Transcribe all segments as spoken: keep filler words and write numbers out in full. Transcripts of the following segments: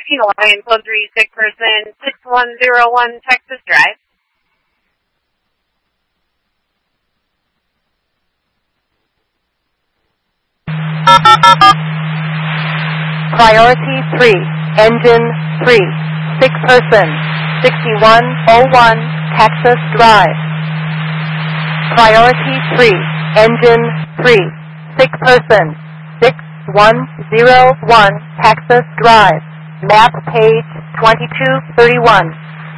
sixteen Hawaiian code three, sick person, six one zero one Texas Drive. Priority three, engine three, sick person, sixty-one oh one Texas Drive. Priority three, engine three, sick person, six one zero one Texas Drive. Map page twenty-two thirty-one.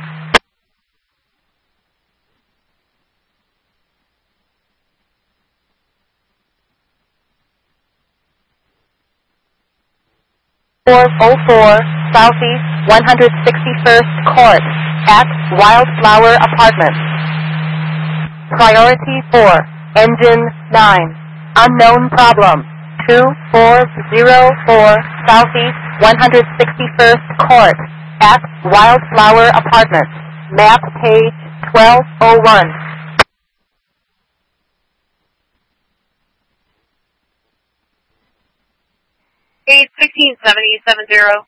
four oh four Southeast one hundred sixty-first Court at Wildflower Apartments. Priority four, engine nine, unknown problem, two four zero four Southeast one hundred sixty-first Court at Wildflower Apartments. Map page twelve oh one. Page sixteen seventy seven zero.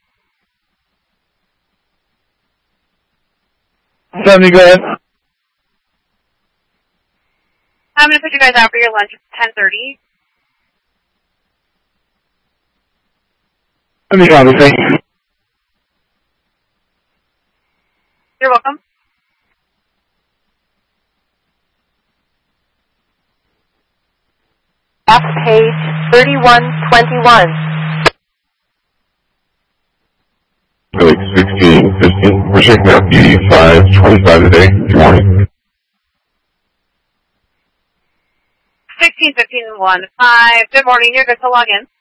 seventy, go ahead. I'm going to put you guys out for your lunch at ten thirty. Let me copy, thank you. You're welcome. Map page thirty-one twenty-one. Like sixteen fifteen. We're checking out B five twenty-five today. Good morning. sixteen fifteen one five. Good morning. You're good to log in.